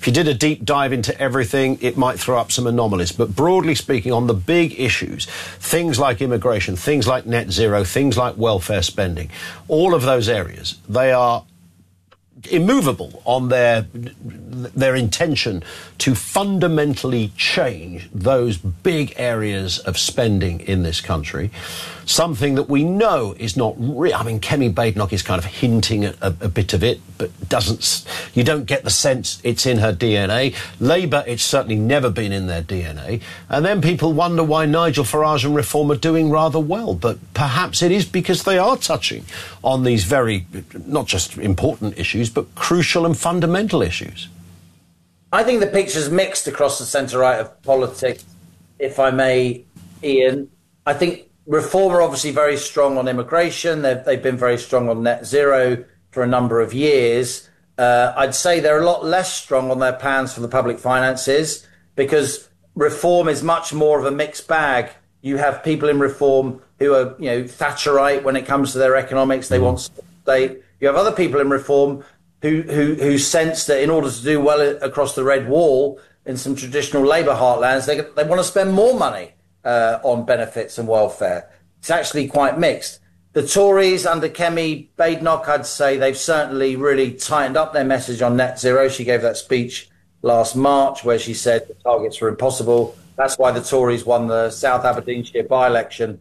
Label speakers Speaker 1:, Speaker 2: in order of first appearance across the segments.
Speaker 1: if you did a deep dive into everything, it might throw up some anomalies. But broadly speaking, on the big issues, things like immigration, things like net zero, things like welfare spending, all of those areas, they are immovable on their intention to fundamentally change those big areas of spending in this country. Something that we know is not real. I mean, Kemi Badenoch is kind of hinting at a bit of it, but you don't get the sense it's in her DNA. Labour, it's certainly never been in their DNA. And then people wonder why Nigel Farage and Reform are doing rather well. But perhaps it is because they are touching on these very, not just important issues, but crucial and fundamental issues.
Speaker 2: I think the picture's mixed across the centre-right of politics, if I may, Ian. I think Reform are obviously very strong on immigration. They've been very strong on net zero for a number of years. I'd say they're a lot less strong on their plans for the public finances, because Reform is much more of a mixed bag. You have people in Reform who are, Thatcherite when it comes to their economics. They want state. You have other people in Reform who sense that in order to do well across the Red Wall in some traditional Labour heartlands, they want to spend more money on benefits and welfare. It's actually quite mixed. The Tories under Kemi Badenoch, I'd say they've certainly really tightened up their message on net zero. She gave that speech last March where she said the targets were impossible. That's why the Tories won the South Aberdeenshire by-election.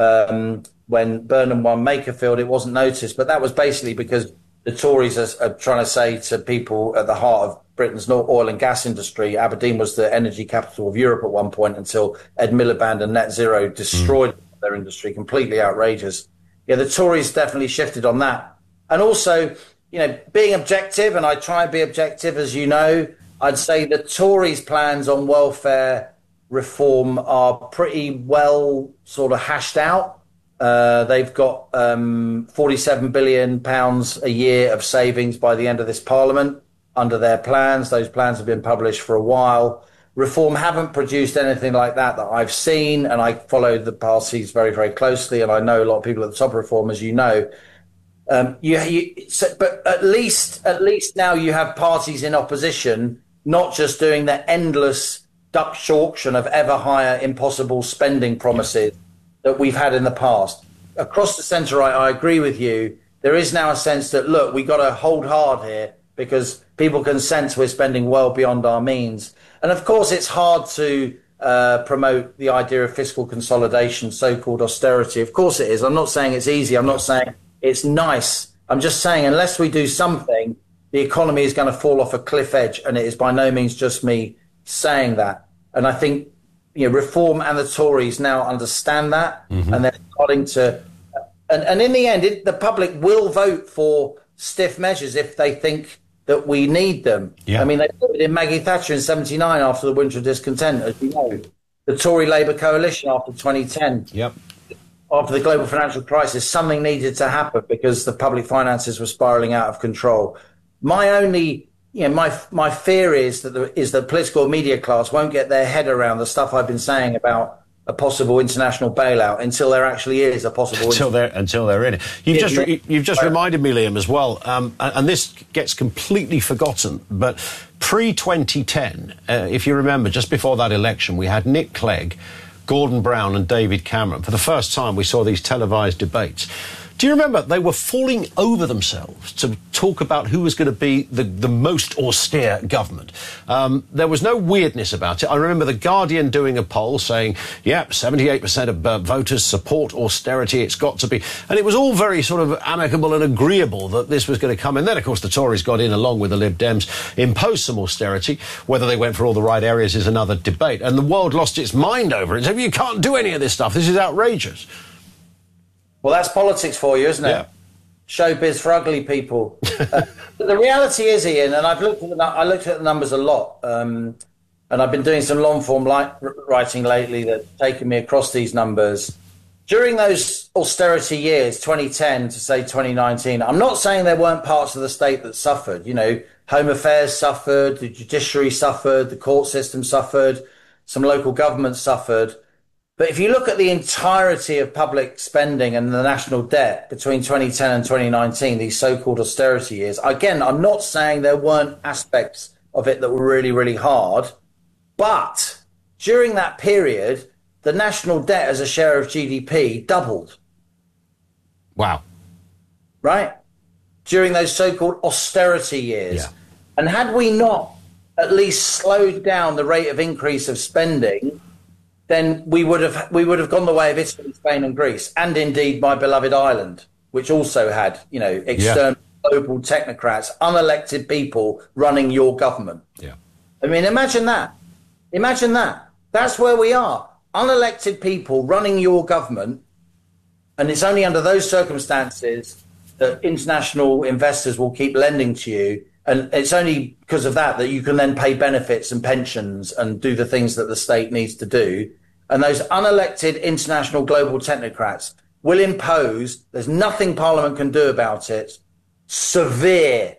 Speaker 2: When Burnham won Makerfield, it wasn't noticed, but that was basically because the Tories are trying to say to people at the heart of Britain's oil and gas industry, Aberdeen was the energy capital of Europe at one point until Ed Miliband and net zero destroyed their industry. Completely outrageous. Yeah, the Tories definitely shifted on that. And also, being objective, and I try and be objective, as you know, I'd say the Tories' plans on welfare reform are pretty well sort of hashed out. They've got £47 billion a year of savings by the end of this Parliament under their plans. Those plans have been published for a while. Reform haven't produced anything like that I've seen, and I followed the parties very, very closely, and I know a lot of people at the top of Reform, as you know. But at least now you have parties in opposition not just doing the endless Dutch auction of ever higher impossible spending promises that we've had in the past. Across the centre-right, I agree with you. There is now a sense that, look, we've got to hold hard here because people can sense we're spending well beyond our means. And of course, it's hard to promote the idea of fiscal consolidation, so-called austerity. Of course it is. I'm not saying it's easy. I'm not saying it's nice. I'm just saying unless we do something, the economy is going to fall off a cliff edge. And it is by no means just me saying that. And I think Reform and the Tories now understand that, and they're starting to. And in the end, the public will vote for stiff measures if they think that we need them. Yeah. I mean, they voted in Maggie Thatcher in '79 after the winter of discontent, as you know. The Tory Labour coalition after 2010. Yep. After the global financial crisis, something needed to happen because the public finances were spiralling out of control. My only. My fear is that the political media class won't get their head around the stuff I've been saying about a possible international bailout until there actually is a possible
Speaker 1: until they're in it. You've just reminded me, Liam, as well, and this gets completely forgotten. But pre-2010, if you remember, just before that election, we had Nick Clegg, Gordon Brown, and David Cameron. For the first time, we saw these televised debates. Do you remember they were falling over themselves to talk about who was going to be the most austere government? There was no weirdness about it. I remember The Guardian doing a poll saying, 78% of voters support austerity, it's got to be. And it was all very sort of amicable and agreeable that this was going to come. And then, of course, the Tories got in along with the Lib Dems, imposed some austerity. Whether they went for all the right areas is another debate. And the world lost its mind over it. So you can't do any of this stuff. This is outrageous.
Speaker 2: Well, that's politics for you, isn't it? Yeah. Showbiz for ugly people. The reality is, Ian, and I looked at the numbers a lot, and I've been doing some long-form writing lately that's taken me across these numbers. During those austerity years, 2010 to, say, 2019, I'm not saying there weren't parts of the state that suffered. Home Affairs suffered, the judiciary suffered, the court system suffered, some local governments suffered. But if you look at the entirety of public spending and the national debt between 2010 and 2019, these so-called austerity years, again, I'm not saying there weren't aspects of it that were really, really hard. But during that period, the national debt as a share of GDP doubled.
Speaker 1: Wow.
Speaker 2: Right? During those so-called austerity years.
Speaker 1: Yeah.
Speaker 2: And had we not at least slowed down the rate of increase of spending, then we would have gone the way of Italy, Spain and Greece, and indeed my beloved Ireland, which also had, external global technocrats, unelected people running your government.
Speaker 1: Yeah.
Speaker 2: I mean, imagine that. Imagine that. That's where we are. Unelected people running your government. And it's only under those circumstances that international investors will keep lending to you. And it's only because of that you can then pay benefits and pensions and do the things that the state needs to do. And those unelected international global technocrats will impose, there's nothing Parliament can do about it, severe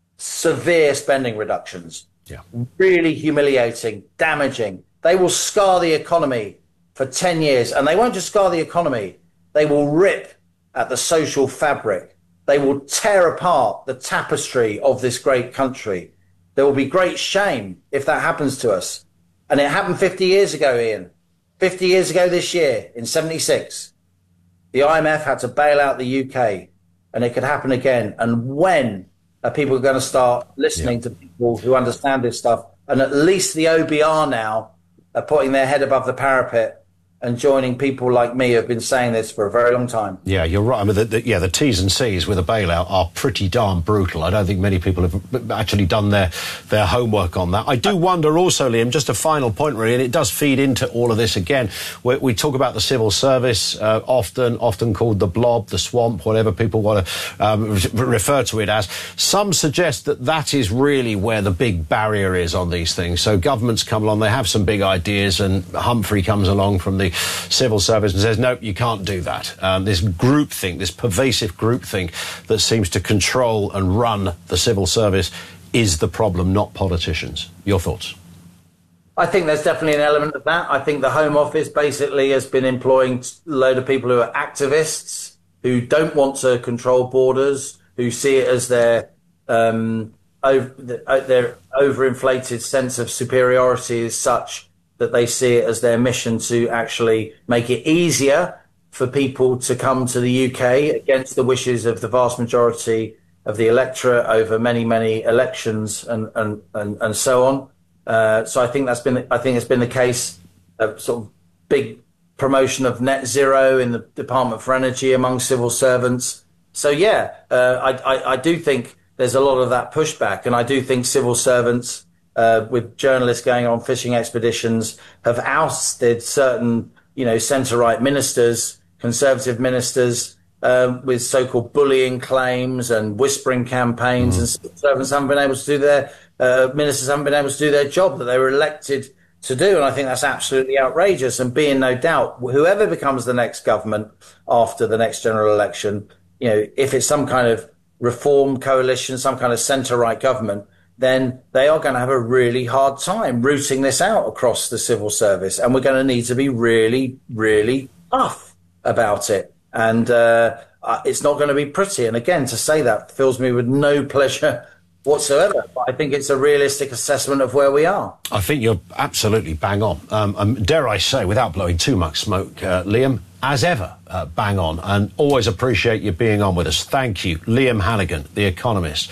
Speaker 2: spending reductions.
Speaker 1: Yeah.
Speaker 2: Really humiliating, damaging. They will scar the economy for 10 years. And they won't just scar the economy. They will rip at the social fabric. They will tear apart the tapestry of this great country. There will be great shame if that happens to us. And it happened 50 years ago, Ian. 50 years ago this year, in 76. The IMF had to bail out the UK. And it could happen again. And when are people going to start listening to people who understand this stuff? And at least the OBR now are putting their head above the parapet and joining people like me who have been saying this for a very long time.
Speaker 1: Yeah, you're right. I mean, the T's and C's with a bailout are pretty darn brutal. I don't think many people have actually done their homework on that. I do wonder also, Liam, just a final point really, and it does feed into all of this again. We talk about the civil service, often called the blob, the swamp, whatever people want to refer to it as. Some suggest that is really where the big barrier is on these things. So governments come along, they have some big ideas, and Humphrey comes along from the civil service and says, nope, you can't do that. This groupthink, this pervasive groupthink that seems to control and run the civil service is the problem, not politicians. Your thoughts?
Speaker 2: I think there's definitely an element of that. I think the Home Office basically has been employing a load of people who are activists, who don't want to control borders, who see it as their overinflated sense of superiority is such that they see it as their mission to actually make it easier for people to come to the UK against the wishes of the vast majority of the electorate over many, many elections and so on. So I think it's been the case of sort of big promotion of net zero in the Department for Energy among civil servants. So yeah, I do think there's a lot of that pushback, and I do think civil servants, with journalists going on fishing expeditions, have ousted certain, centre-right ministers, conservative ministers, with so-called bullying claims and whispering campaigns, and civil servants haven't been able to do ministers haven't been able to do their job that they were elected to do. And I think that's absolutely outrageous. And be in no doubt, whoever becomes the next government after the next general election, if it's some kind of reform coalition, some kind of centre-right government, then they are going to have a really hard time rooting this out across the civil service. And we're going to need to be really, really tough about it. And it's not going to be pretty. And again, to say that fills me with no pleasure whatsoever. But I think it's a realistic assessment of where we are.
Speaker 1: I think you're absolutely bang on. Dare I say, without blowing too much smoke, Liam, as ever, bang on, and always appreciate you being on with us. Thank you. Liam Hannigan, The Economist.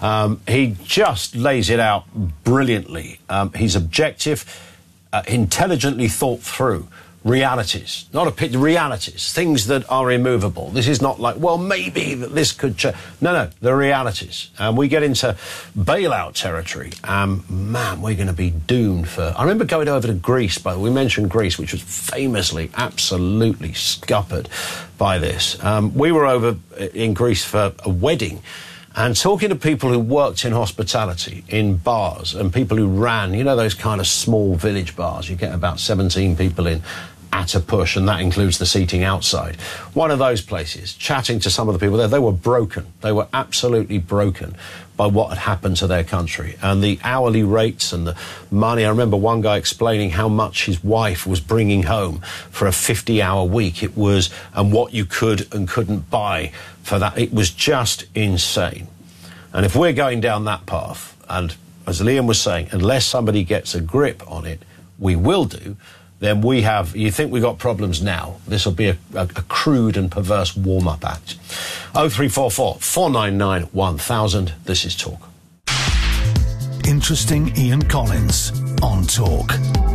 Speaker 1: He just lays it out brilliantly. He's objective, intelligently thought through. Realities, not realities, things that are immovable. This is not like, well, maybe that this could change. No, the realities. And we get into bailout territory. Man, we're going to be doomed for... I remember going over to Greece, by the way. We mentioned Greece, which was famously, absolutely scuppered by this. We were over in Greece for a wedding, and talking to people who worked in hospitality, in bars, and people who ran, those kind of small village bars. You get about 17 people in at a push, and that includes the seating outside. One of those places, chatting to some of the people there, they were broken. They were absolutely broken by what had happened to their country. And the hourly rates and the money. I remember one guy explaining how much his wife was bringing home for a 50-hour week. It was, and what you could and couldn't buy for that. It was just insane. And if we're going down that path, and as Liam was saying, unless somebody gets a grip on it, we will do, then you think we got problems now. This will be a crude and perverse warm-up act. 0344 499 1000. This is Talk.
Speaker 3: Interesting Ian Collins on Talk.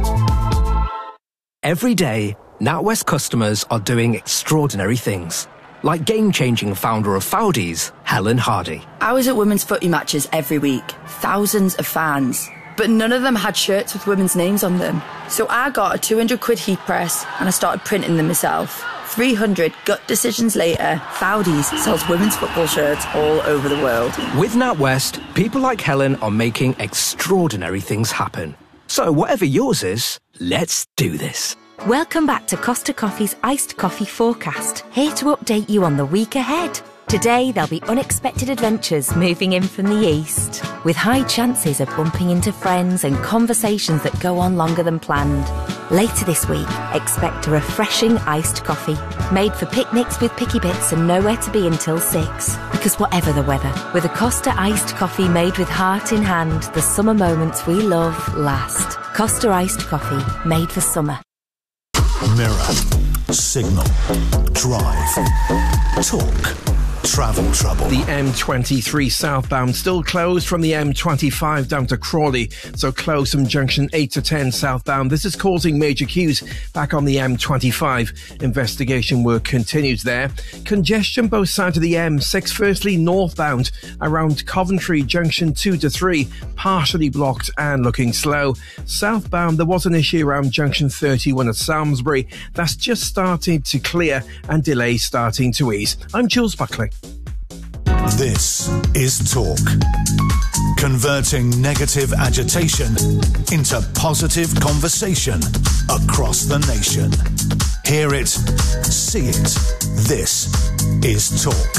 Speaker 4: Every day, NatWest customers are doing extraordinary things. Like game-changing founder of Foudies, Helen Hardy.
Speaker 5: I was at women's footy matches every week. Thousands of fans. But none of them had shirts with women's names on them. So I got a 200 quid heat press and I started printing them myself. 300 gut decisions later, Foudies sells women's football shirts all over the world.
Speaker 4: With NatWest, people like Helen are making extraordinary things happen. So whatever yours is, let's do this.
Speaker 6: Welcome back to Costa Coffee's Iced Coffee Forecast, here to update you on the week ahead. Today, there'll be unexpected adventures moving in from the east, with high chances of bumping into friends and conversations that go on longer than planned. Later this week, expect a refreshing iced coffee, made for picnics with picky bits and nowhere to be until 6. Because whatever the weather, with a Costa iced coffee made with heart in hand, the summer moments we love last. Costa iced coffee, made for summer.
Speaker 3: Mirror, Signal, Drive, Talk. Travel trouble.
Speaker 7: The M23 southbound still closed from the M25 down to Crawley, so closed from junction 8 to 10 southbound. This is causing major queues back on the M25. Investigation work continues there. Congestion both sides of the M6, firstly northbound around Coventry junction 2 to 3, partially blocked and looking slow. Southbound, there was an issue around junction 31 at Samlesbury. That's just starting to clear and delays starting to ease. I'm Jules Buckley.
Speaker 3: This is Talk. Converting negative agitation into positive conversation across the nation. Hear it, see it. This is Talk.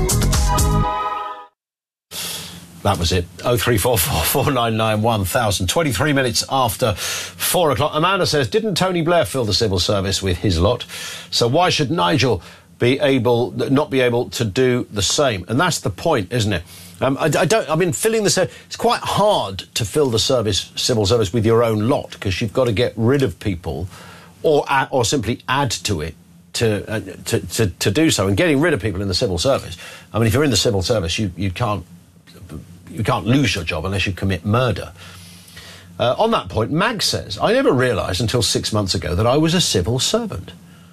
Speaker 1: That was it. 0344 499 1000. 23 minutes after 4 o'clock. Amanda says, didn't Tony Blair fill the civil service with his lot? So why should Nigel not be able to do the same? And that's the point, isn't it? It's quite hard to fill the civil service with your own lot, because you've got to get rid of people or simply add to it to do so. And getting rid of people in the civil service, I mean, if you're in the civil service, you can't lose your job unless you commit murder. On that point, Mag says, I never realised until 6 months ago that I was a civil servant.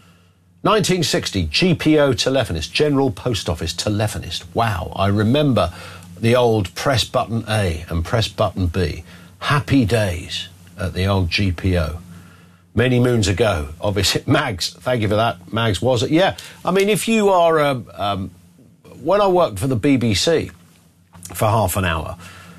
Speaker 1: 1960, GPO telephonist, General Post Office telephonist. Wow, I remember the old press button A and press button B. Happy days at the old GPO. Many moons ago, obviously. Mags, thank you for that. Mags, was it? Yeah, I mean, if you are... when I worked for the BBC for half an hour,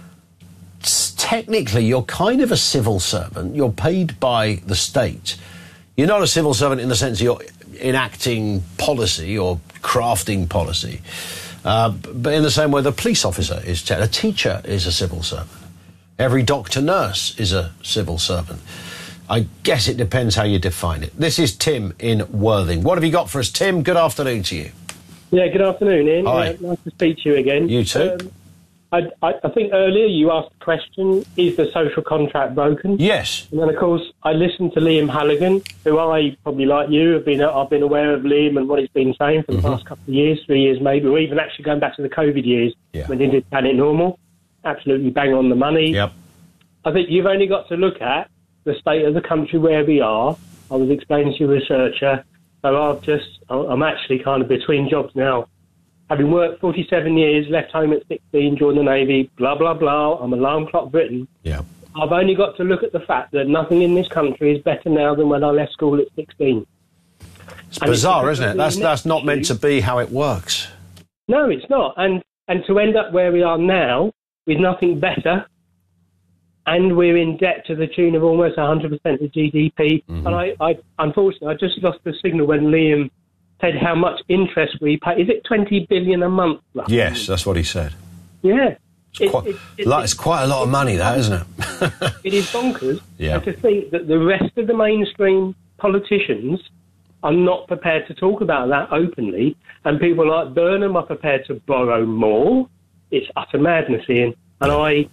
Speaker 1: technically you're kind of a civil servant. You're paid by the state. You're not a civil servant in the sense you're enacting policy or crafting policy, but in the same way the police officer is, a teacher is a civil servant. Every doctor, nurse is a civil servant. I guess it depends how you define it. This is Tim in Worthing. What have you got for us, Tim? Good afternoon to you.
Speaker 8: Yeah, good afternoon, Ian.
Speaker 1: Hi.
Speaker 8: Nice to speak to you again.
Speaker 1: You too.
Speaker 8: I think earlier you asked the question, is the social contract broken?
Speaker 1: Yes.
Speaker 8: And then, of course, I listened to Liam Halligan, who I, probably like you, I've been aware of Liam and what he's been saying for the past couple of years, 3 years maybe, or even actually going back to the COVID years when he did Planet Normal. Absolutely bang on the money.
Speaker 1: Yep.
Speaker 8: I think you've only got to look at the state of the country where we are. I was explaining to your researcher, so I'm actually kind of between jobs now. Having worked 47 years, left home at 16, joined the Navy, blah, blah, blah, I'm alarm clock Britain.
Speaker 1: Yeah.
Speaker 8: I've only got to look at the fact that nothing in this country is better now than when I left school at 16.
Speaker 1: It's bizarre, isn't it? That's not meant to be how it works.
Speaker 8: No, it's not. And to end up where we are now with nothing better, and we're in debt to the tune of almost 100% of GDP. And I unfortunately, I just lost the signal when Liam said how much interest we pay. Is it 20 billion a month? Roughly?
Speaker 1: Yes, that's what he said.
Speaker 8: Yeah.
Speaker 1: It's quite a lot of money, that, isn't it?
Speaker 8: It is bonkers.
Speaker 1: Yeah.
Speaker 8: And to think that the rest of the mainstream politicians are not prepared to talk about that openly, and people like Burnham are prepared to borrow more. It's utter madness, Ian. And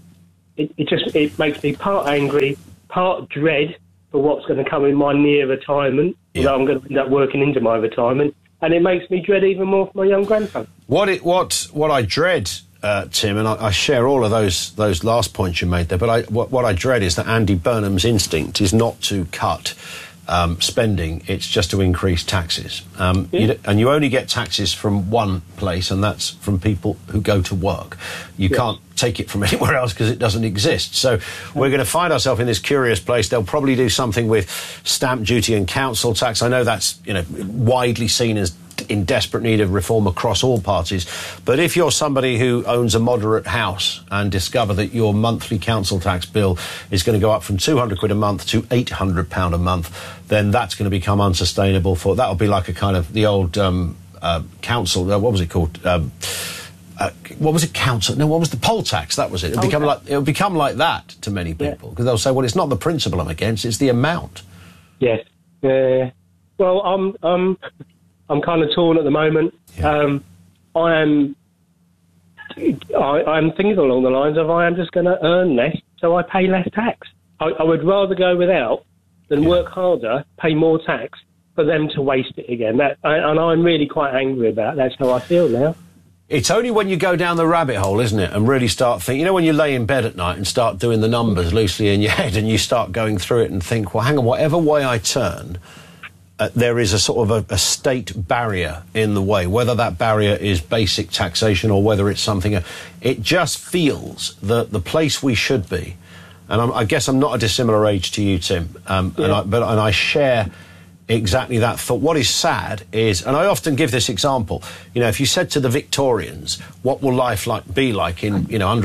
Speaker 8: it makes me part angry, part dread for what's going to come in my near retirement, although I'm going to end up working into my retirement, and it makes me dread even more for my young grandson.
Speaker 1: What I dread, Tim, and I share all of those last points you made there, but what I dread is that Andy Burnham's instinct is not to cut spending, it's just to increase taxes. And you only get taxes from one place, and that's from people who go to work. You can't take it from anywhere else because it doesn't exist. So we're going to find ourselves in this curious place. They'll probably do something with stamp duty and council tax. I know that's widely seen as in desperate need of reform across all parties. But if you're somebody who owns a moderate house and discover that your monthly council tax bill is going to go up from £200 a month to £800 a month, then that's going to become unsustainable. That'll be like a kind of the old council. What was it called? What was it? Council? No, what was the poll tax? That was it. It'll become like that to many people because they'll say, "Well, it's not the principle I'm against; it's the amount."
Speaker 8: Yes. Well, I'm kind of torn at the moment. Yeah. I'm thinking along the lines of I am just going to earn less, so I pay less tax. I would rather go without than work harder, pay more tax for them to waste it again. And I'm really quite angry about it. That's how I feel now.
Speaker 1: It's only when you go down the rabbit hole, isn't it, and really start thinking, when you lay in bed at night and start doing the numbers loosely in your head and you start going through it and think, well, hang on, whatever way I turn, there is a sort of a state barrier in the way, whether that barrier is basic taxation or whether it's something. It just feels that the place we should be, and I guess I'm not a dissimilar age to you, Tim, and I share exactly that thought. What is sad is, and I often give this example, if you said to the Victorians, what will life be like in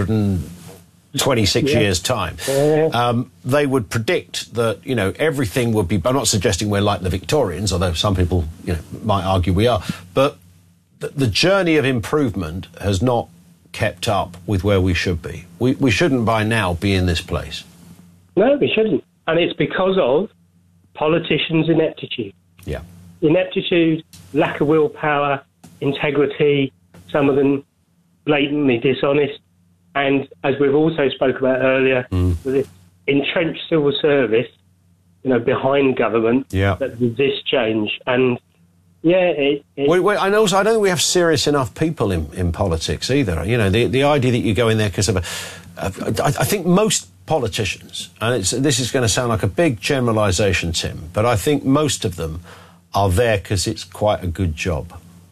Speaker 1: 126 years' time, they would predict that, everything would be, I'm not suggesting we're like the Victorians, although some people, might argue we are, but the journey of improvement has not kept up with where we should be. We shouldn't by now be in this place.
Speaker 8: No, we shouldn't. And it's because of politicians' ineptitude.
Speaker 1: Yeah.
Speaker 8: Ineptitude, lack of willpower, integrity, some of them blatantly dishonest. And as we've also spoke about earlier, with this entrenched civil service, behind government, that resists change. And and
Speaker 1: also, I don't think we have serious enough people in politics either. The idea that you go in there because of I think most politicians, and this is going to sound like a big generalisation, Tim, but I think most of them are there because it's quite a good job.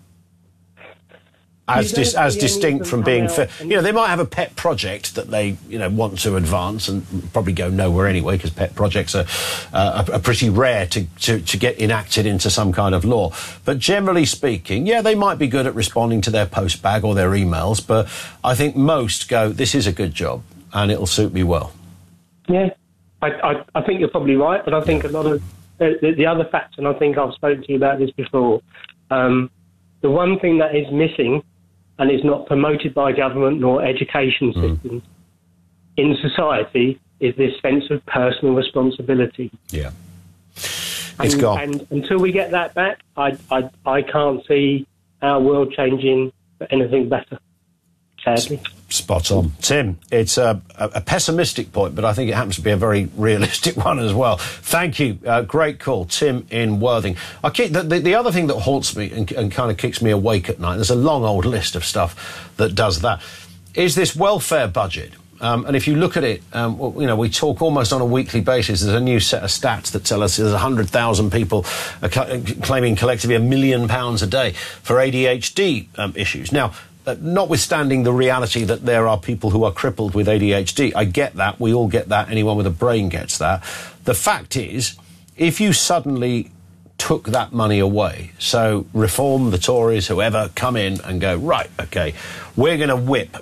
Speaker 1: As distinct from being fair. They might have a pet project that they, want to advance and probably go nowhere anyway because pet projects are pretty rare to get enacted into some kind of law. But generally speaking, they might be good at responding to their post bag or their emails, but I think most go, this is a good job and it'll suit me well.
Speaker 8: Yeah, I think you're probably right, but I think a lot of the other facts, and I think I've spoken to you about this before, the one thing that is missing and is not promoted by government nor education systems in society is this sense of personal responsibility.
Speaker 1: Yeah. It's gone.
Speaker 8: And until we get that back, I can't see our world changing for anything better, sadly.
Speaker 1: Spot on. Tim, it's a pessimistic point, but I think it happens to be a very realistic one as well. Thank you. Great call. Tim in Worthing. The other thing that haunts me and kind of kicks me awake at night, there's a long old list of stuff that does that, is this welfare budget. And if you look at it, we talk almost on a weekly basis. There's a new set of stats that tell us there's 100,000 people claiming collectively £1 million a day for ADHD issues. Now, notwithstanding the reality that there are people who are crippled with ADHD, I get that. We all get that. Anyone with a brain gets that. The fact is, if you suddenly took that money away, so Reform, the Tories, whoever, come in and go, right, OK, we're going to whip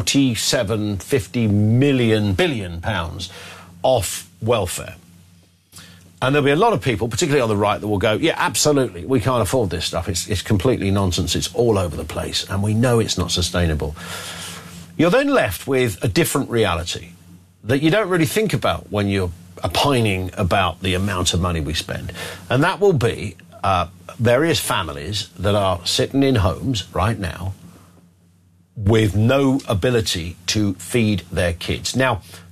Speaker 1: 50 billion pounds off welfare. And there'll be a lot of people, particularly on the right, that will go, yeah, absolutely, we can't afford this stuff. It's completely nonsense. It's all over the place. And we know it's not sustainable. You're then left with a different reality that you don't really think about when you're opining about the amount of money we spend. And that will be various families that are sitting in homes right now with no ability to feed their kids. Now,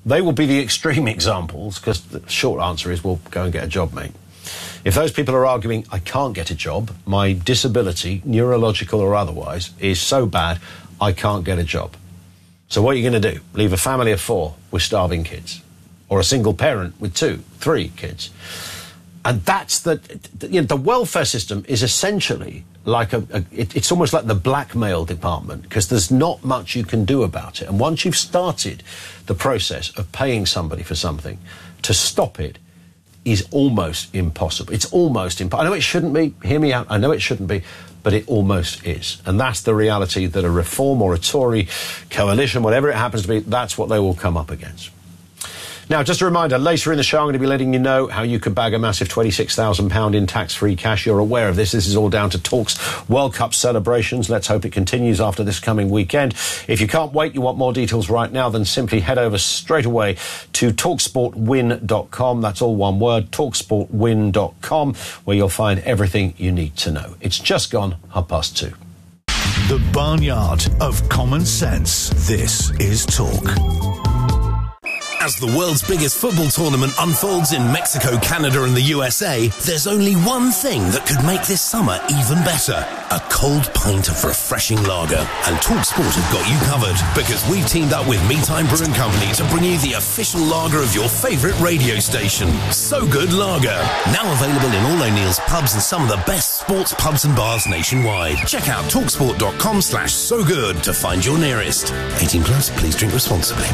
Speaker 1: They will be the extreme examples, because the short answer is, well, go and get a job, mate. If those people are arguing, I can't get a job, my disability, neurological or otherwise, is so bad, I can't get a job. So what are you going to do? Leave a family of 4 with starving kids? Or a single parent with 2, 3 kids? And that's the welfare system is essentially like it's almost like the blackmail department, because there's not much you can do about it. And once you've started the process of paying somebody for something, to stop it is almost impossible. It's almost impossible. I know it shouldn't be. Hear me out. I know it shouldn't be, but it almost is. And that's the reality that a Reform or a Tory coalition, whatever it happens to be, that's what they will come up against. Now, just a reminder, later in the show, I'm going to be letting you know how you could bag a massive £26,000 in tax-free cash. You're aware of this. This is all down to Talk's World Cup celebrations. Let's hope it continues after this coming weekend. If you can't wait, you want more details right now, then simply head over straight away to talksportwin.com. That's all one word, talksportwin.com, where you'll find everything you need to know. It's just gone 2:30.
Speaker 3: The barnyard of common sense. This is Talk.
Speaker 9: As the world's biggest football tournament unfolds in Mexico, Canada and the USA, there's only one thing that could make this summer even better. A cold pint of refreshing lager. And TalkSport have got you covered, because we've teamed up with Meatime Brewing Company to bring you the official lager of your favourite radio station. So Good Lager. Now available in all O'Neill's pubs and some of the best sports pubs and bars nationwide. Check out talksport.com/SoGood to find your nearest. 18 plus, please drink responsibly.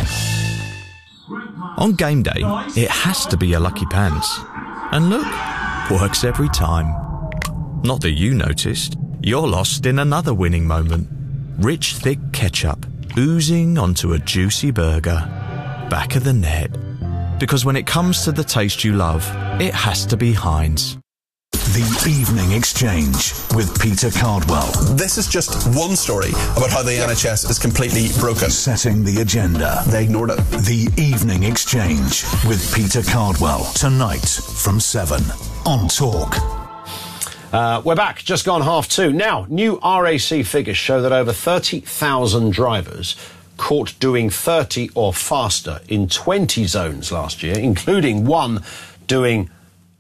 Speaker 10: On game day, it has to be your lucky pants. And look, works every time. Not that you noticed, you're lost in another winning moment. Rich, thick ketchup oozing onto a juicy burger. Back of the net. Because when it comes to the taste you love, it has to be Heinz.
Speaker 3: The Evening Exchange with Peter Cardwell.
Speaker 11: This is just one story about how the NHS is completely broken.
Speaker 3: Setting the agenda.
Speaker 11: They ignored it.
Speaker 3: The Evening Exchange with Peter Cardwell. Tonight from 7 on Talk.
Speaker 1: We're back, just gone 2:30. Now, new RAC figures show that over 30,000 drivers caught doing 30 or faster in 20 zones last year, including one doing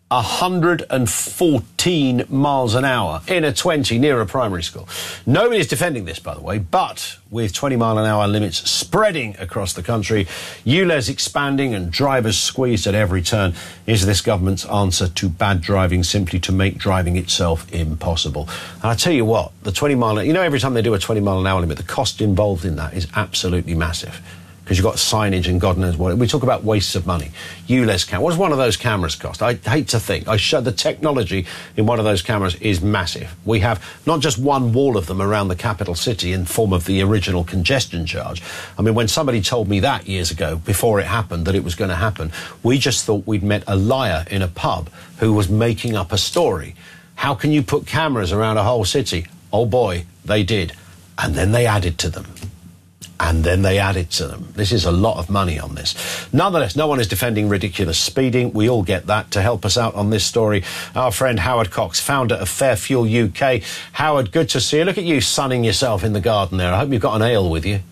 Speaker 1: 114 miles an hour in a 20 near a primary school. Nobody's defending this, by the way, but with 20-mile-an-hour limits spreading across the country, ULEZ expanding and drivers squeezed at every turn, is this government's answer to bad driving, simply to make driving itself impossible. And I tell you what, the 20-mile... You know, every time they do a 20-mile-an-hour limit, the cost involved in that is absolutely massive, because you've got signage and God knows what. We talk about wastes of money. ULEZ camera. What does one of those cameras cost? I hate to think. The technology in one of those cameras is massive. We have not just one wall of them around the capital city in form of the original congestion charge. I mean, when somebody told me that years ago, before it happened, that it was going to happen, we just thought we'd met a liar in a pub who was making up a story. How can you put cameras around a whole city? Oh boy, they did. And then they added to them. This is a lot of money on this. Nonetheless, no one is defending ridiculous speeding. We all get that. To help us out on this story, our friend Howard Cox, founder of Fair Fuel UK. Howard, good to see you. Look at you sunning yourself in the garden there. I hope you've got an ale with you.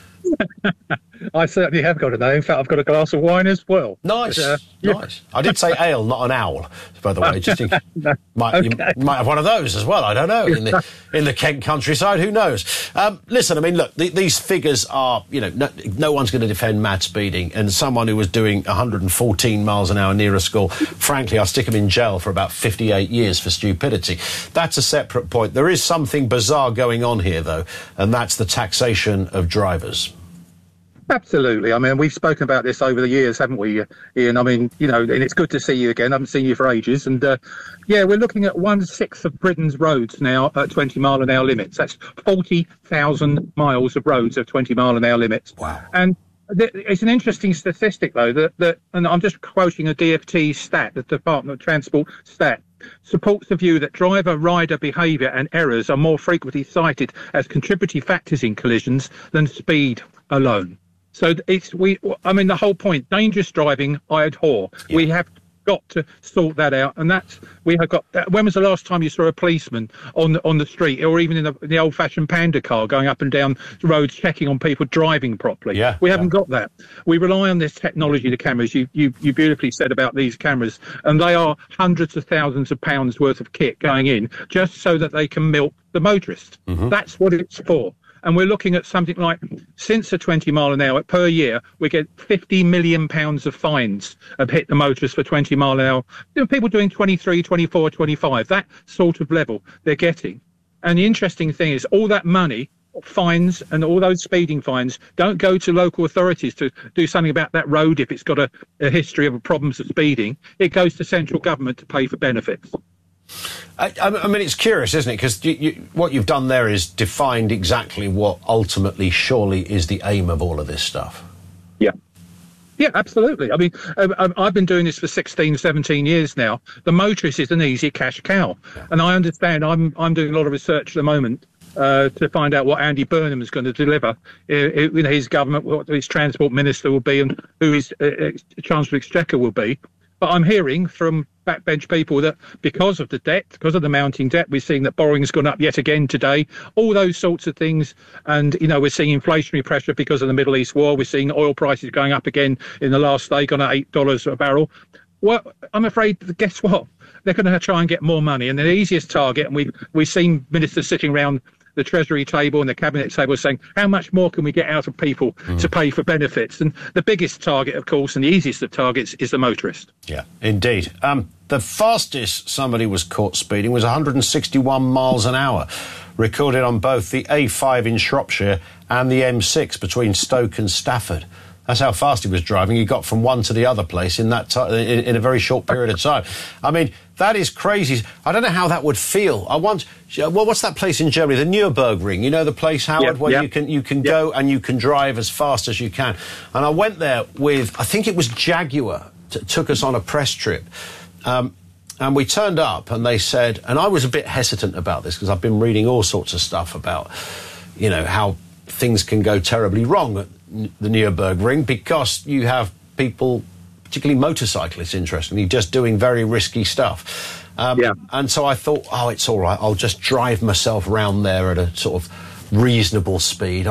Speaker 12: I certainly have got an ale. In fact, I've got a glass of wine as well.
Speaker 1: Nice, nice. I did say ale, not an owl, by the way. Just think, you might have one of those as well. I don't know. In the Kent countryside, who knows? Listen, I mean, look, these figures are, no one's going to defend mad speeding. And someone who was doing 114 miles an hour near a school, frankly, I'll stick him in jail for about 58 years for stupidity. That's a separate point. There is something bizarre going on here, though, and that's the taxation of drivers.
Speaker 12: Absolutely. I mean, we've spoken about this over the years, haven't we, Ian? I mean, and it's good to see you again. I haven't seen you for ages. And, we're looking at 1/6 of Britain's roads now at 20-mile-an-hour limits. That's 40,000 miles of roads of 20-mile-an-hour limits. Wow. And it's an interesting statistic, though, that and I'm just quoting a DFT stat, the Department of Transport stat, supports the view that driver-rider behaviour and errors are more frequently cited as contributory factors in collisions than speed alone. So the whole point, dangerous driving, I abhor. Yeah. got to sort that out. And we have got. When was the last time you saw a policeman on the street, or even in the old-fashioned Panda car going up and down roads checking on people driving properly?
Speaker 1: Yeah,
Speaker 12: we haven't got that. We rely on this technology, the cameras. You beautifully said about these cameras, and they are hundreds of thousands of pounds worth of kit going in just so that they can milk the motorist. That's what it's for. And we're looking at something like, since the 20 mile an hour per year, we get £50 million of fines have hit the motorists for 20 mile an hour. People doing 23, 24, 25, that sort of level they're getting. And the interesting thing is all that money, fines and all those speeding fines, don't go to local authorities to do something about that road if it's got a history of problems of speeding. It goes to central government to pay for benefits.
Speaker 1: I mean, it's curious, isn't it? Because what you've done there is defined exactly what ultimately surely is the aim of all of this stuff.
Speaker 12: Yeah, absolutely. I mean, I've been doing this for 16, 17 years now. The motorist is an easy cash cow. And I understand I'm doing a lot of research at the moment to find out what Andy Burnham is going to deliver in his government, what his transport minister will be and who his Chancellor of Exchequer will be. But I'm hearing from backbench people that because of the debt, because of the mounting debt, we're seeing that borrowing's gone up yet again today, all those sorts of things. And, we're seeing inflationary pressure because of the Middle East war. We're seeing oil prices going up again in the last day, gone at $8 a barrel. Well, I'm afraid, guess what? They're going to try and get more money. And the easiest target, and we've seen ministers sitting around the Treasury table and the Cabinet table saying, how much more can we get out of people to pay for benefits? And the biggest target, of course, and the easiest of targets is the motorist.
Speaker 1: Yeah, indeed. The fastest somebody was caught speeding was 161 miles an hour, recorded on both the A5 in Shropshire and the M6 between Stoke and Stafford. That's how fast he was driving. He got from one to the other place in that in a very short period of time. I mean, that is crazy. I don't know how that would feel. What's that place in Germany? The Nürburgring. You know the place, Howard, where you can go and you can drive as fast as you can. And I went there with, I think it was Jaguar, took us on a press trip. And we turned up and they said, and I was a bit hesitant about this because I've been reading all sorts of stuff about, how things can go terribly wrong at the Nürburgring because you have people, particularly motorcyclists, interestingly, just doing very risky stuff. And so I thought, it's all right. I'll just drive myself around there at a sort of reasonable speed.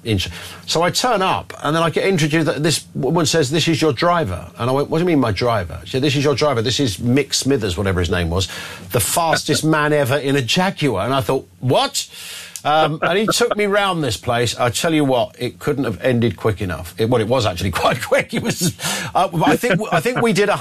Speaker 1: So I turn up and then I get introduced. This woman says, "This is your driver." And I went, "What do you mean, my driver?" She said, "This is your driver. This is Mick Smithers," whatever his name was, the fastest man ever in a Jaguar. And I thought, what? And he took me round this place. I tell you what, it couldn't have ended quick enough. It was actually quite quick. It was. I think we did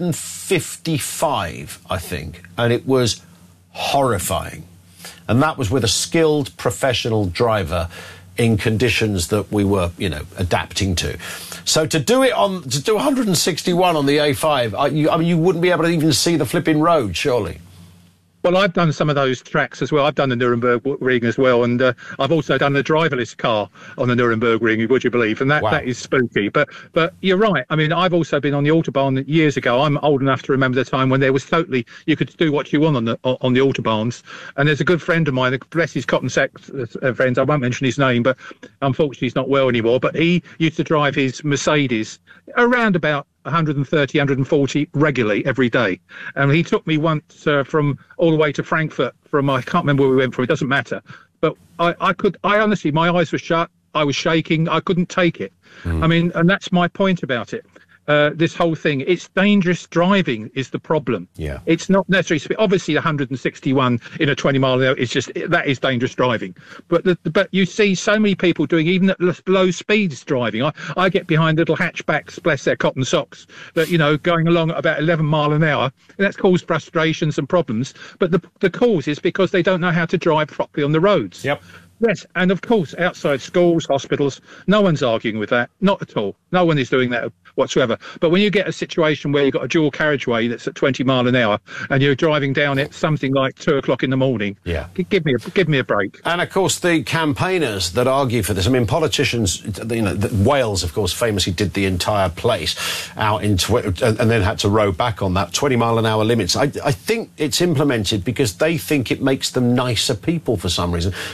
Speaker 1: 155. I think, and it was horrifying. And that was with a skilled professional driver in conditions that we were, adapting to. So to do 161 on the A5, you wouldn't be able to even see the flipping road, surely.
Speaker 12: Well, I've done some of those tracks as well. I've done the Nürburgring as well, and I've also done the driverless car on the Nürburgring, would you believe? And that is spooky. But you're right. I mean, I've also been on the Autobahn years ago. I'm old enough to remember the time when there was you could do what you want on the Autobahns. And there's a good friend of mine, bless his cotton sack friends, I won't mention his name, but unfortunately he's not well anymore. But he used to drive his Mercedes around about 130, 140 regularly every day. And he took me once from all the way to Frankfurt I can't remember where we went from, it doesn't matter. But I honestly, my eyes were shut, I was shaking, I couldn't take it. I mean, and that's my point about it. This whole thing, it's dangerous driving is the problem.
Speaker 1: Yeah.
Speaker 12: It's not necessarily, obviously 161 in a 20 mile an hour, that is dangerous driving. But you see so many people doing even at low speeds driving. I get behind little hatchbacks, bless their cotton socks, that, going along at about 11 mile an hour. And that's caused frustrations and problems. But the cause is because they don't know how to drive properly on the roads.
Speaker 1: Yep.
Speaker 12: Yes, and of course, outside schools, hospitals, no one's arguing with that. Not at all. No one is doing that whatsoever. But when you get a situation where you've got a dual carriageway that's at 20 mile an hour and you're driving down it something like 2 o'clock in the morning, give me a break.
Speaker 1: And of course, the campaigners that argue for this, I mean, politicians, Wales, of course, famously did the entire place out into and then had to row back on that 20 mile an hour limits. I think it's implemented because they think it makes them nicer people for some reason. Nobody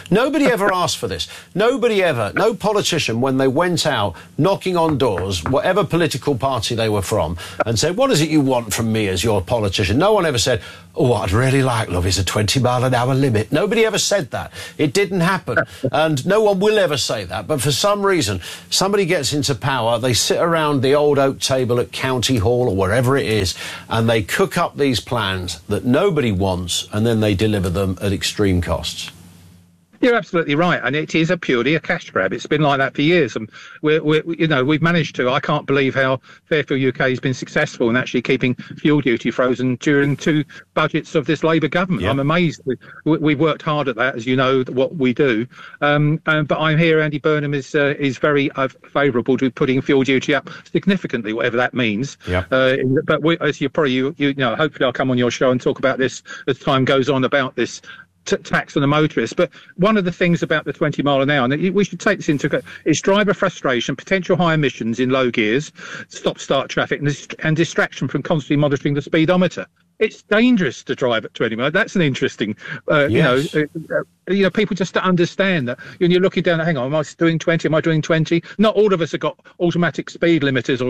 Speaker 1: ever asked for this. Nobody ever, no politician, when they went out knocking on doors, whatever political party they were from, and said, what is it you want from me as your politician? No one ever said, oh, what I'd really like, love, is a 20-mile-an-hour limit. Nobody ever said that. It didn't happen. And no one will ever say that. But for some reason, somebody gets into power, they sit around the old oak table at County Hall or wherever it is, and they cook up these plans that nobody wants, and then they deliver them at extreme costs.
Speaker 12: You're absolutely right, and it is purely a cash grab. It's been like that for years, and we've managed to. I can't believe how Fairfield UK has been successful in actually keeping fuel duty frozen during 2 budgets of this Labour government. Yep. I'm amazed. We've worked hard at that, as you know, what we do. But I'm here. Andy Burnham is very favourable to putting fuel duty up significantly, whatever that means. Yep. But as you probably hopefully I'll come on your show and talk about this as time goes on about this. Tax on the motorist. But one of the things about the 20 mile an hour, and we should take this into account, is driver frustration, potential high emissions in low gears, stop-start traffic, and distraction from constantly monitoring the speedometer. It's dangerous to drive at 20 miles. That's an interesting, yes. People just don't understand that. When you're looking down, hang on, am I doing 20? Am I doing 20? Not all of us have got automatic speed limiters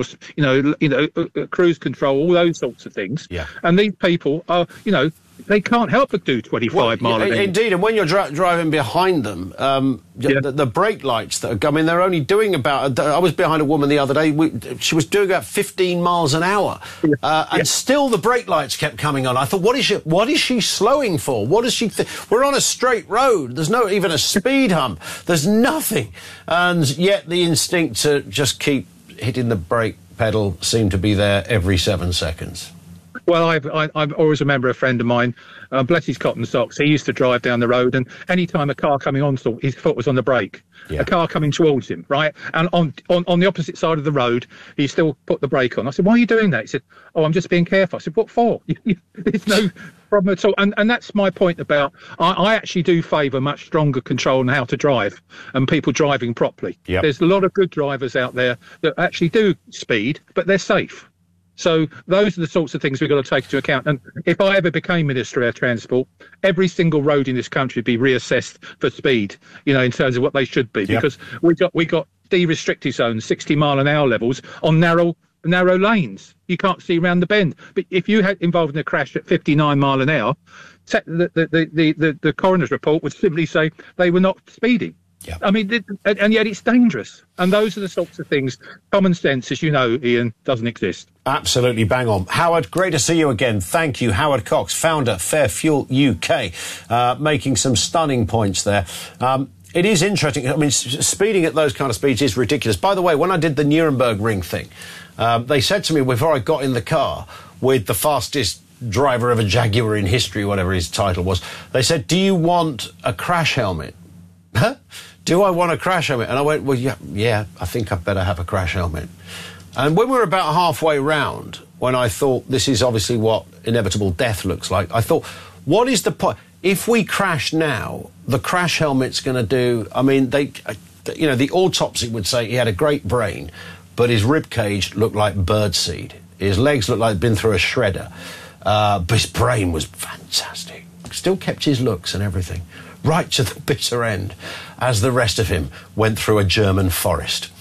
Speaker 12: or, cruise control, all those sorts of things. Yeah. And these people are, they can't help but do 25 mile an hour. Indeed,
Speaker 1: and when you're driving behind them, the brake lights that are, they're only doing about... I was behind a woman the other day, she was doing about 15 miles an hour, and still the brake lights kept coming on. I thought, what is she slowing for? What is she... We're on a straight road. There's no even a speed hump. There's nothing. And yet the instinct to just keep hitting the brake pedal seemed to be there every 7 seconds.
Speaker 12: Well, I always remember a friend of mine, bless his cotton socks, he used to drive down the road, and any time a car coming on, his foot was on the brake. Yeah. A car coming towards him, right? And on the opposite side of the road, he still put the brake on. I said, why are you doing that? He said, oh, I'm just being careful. I said, what for? There's no problem at all. And that's my point about, I actually do favour much stronger control on how to drive and people driving properly. Yep. There's a lot of good drivers out there that actually do speed, but they're safe. So those are the sorts of things we've got to take into account. And if I ever became Minister of Transport, every single road in this country would be reassessed for speed, in terms of what they should be. Yep. Because we got de-restricted zones, 60 mile an hour levels on narrow lanes. You can't see around the bend. But if you had involved in a crash at 59 mile an hour, the coroner's report would simply say they were not speeding. Yep. I mean, and yet it's dangerous. And those are the sorts of things, common sense, as you know, Ian, doesn't exist.
Speaker 1: Absolutely bang on. Howard, great to see you again. Thank you. Howard Cox, founder, Fairfuel UK, making some stunning points there. It is interesting. I mean, speeding at those kind of speeds is ridiculous. By the way, when I did the Nuremberg Ring thing, they said to me before I got in the car with the fastest driver of a Jaguar in history, whatever his title was, they said, do you want a crash helmet? Huh? Do I want a crash helmet? And I went, well, yeah, I think I'd better have a crash helmet. And when we were about halfway round, when I thought this is obviously what inevitable death looks like, I thought, what is the point? If we crash now, the crash helmet's going to do... I mean, the autopsy would say he had a great brain, but his rib cage looked like birdseed. His legs looked like he'd been through a shredder. But his brain was fantastic. Still kept his looks and everything. Right to the bitter end, as the rest of him went through a German forest.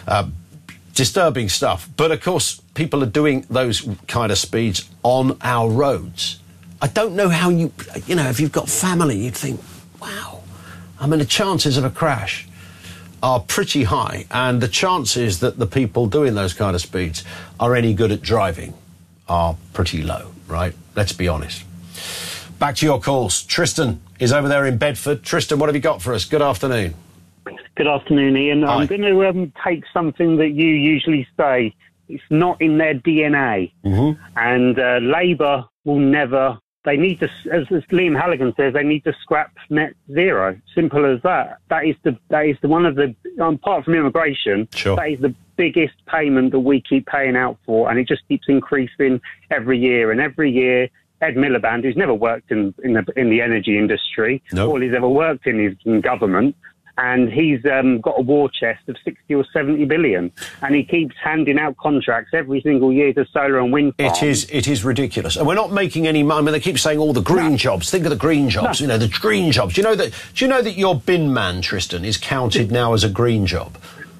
Speaker 1: Disturbing stuff. But, of course, people are doing those kind of speeds on our roads. I don't know how if you've got family, you'd think, wow, I mean, the chances of a crash are pretty high, and the chances that the people doing those kind of speeds are any good at driving are pretty low, right? Let's be honest. Back to your calls. Tristan is over there in Bedford. Tristan, what have you got for us? Good afternoon.
Speaker 13: Good afternoon, Ian.
Speaker 1: Hi.
Speaker 13: I'm going to take something that you usually say. It's not in their DNA. Mm-hmm. And Labour will never... They need to, as Liam Halligan says, they need to scrap net zero. Simple as that. That is the one of the... apart from immigration,
Speaker 1: sure,
Speaker 13: that is the biggest payment that we keep paying out for. And it just keeps increasing every year. And every year... Ed Miliband, who's never worked in the energy industry,
Speaker 1: nope,
Speaker 13: all he's ever worked in is in government, and he's got a war chest of 60 or 70 billion, and he keeps handing out contracts every single year to solar and wind farms.
Speaker 1: It is ridiculous, and we're not making any money. I mean, they keep saying all the green jobs. Think of the green jobs. You know, the green jobs. Do you know that your bin man, Tristan, is counted now as a green job?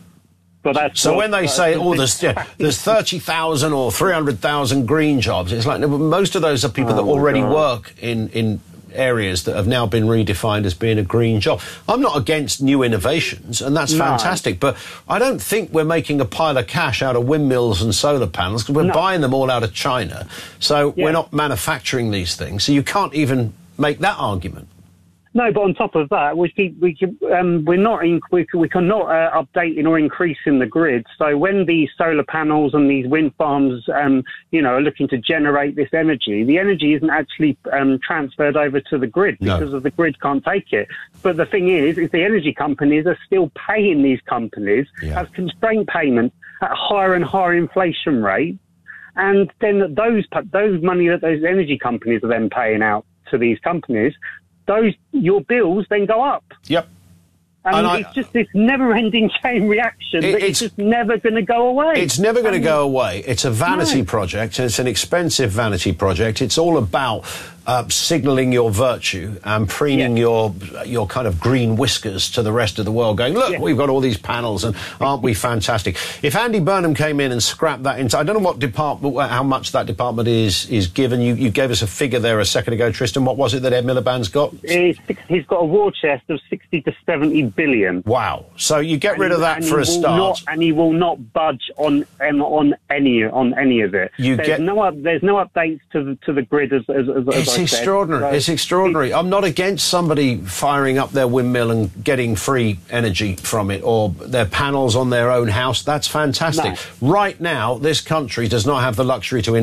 Speaker 1: So when they say, there's 30,000 or 300,000 green jobs, it's like, no, most of those are people that already work in areas that have now been redefined as being a green job. I'm not against new innovations, and that's fantastic, but I don't think we're making a pile of cash out of windmills and solar panels, because we're buying them all out of China. So we're not manufacturing these things, so you can't even make that argument.
Speaker 13: No, but on top of that, we're not updating or increasing the grid. So when these solar panels and these wind farms, are looking to generate this energy, the energy isn't actually transferred over to the grid because of the grid can't take it. But the thing is the energy companies are still paying these companies as constraint payments at higher and higher inflation rates, and then those money that those energy companies are then paying out to these companies, your bills then go up.
Speaker 1: Yep.
Speaker 13: And it's just this never-ending chain reaction that it's just never going to go away.
Speaker 1: It's never going to go away. It's a vanity project. It's an expensive vanity project. It's all about signalling your virtue and preening your kind of green whiskers to the rest of the world, going, look, we've got all these panels, and aren't we fantastic? If Andy Burnham came in and scrapped that I don't know how much that department is given. You gave us a figure there a second ago, Tristan. What was it that Ed Miliband's got?
Speaker 13: He's got a war chest of 60 to 70 billion.
Speaker 1: Wow. So you get rid of that for a start.
Speaker 13: And he will not budge on any of it. There's no updates to the grid as
Speaker 1: it's extraordinary. It's extraordinary. I'm not against somebody firing up their windmill and getting free energy from it, or their panels on their own house. That's fantastic. No. Right now, this country does not have the luxury to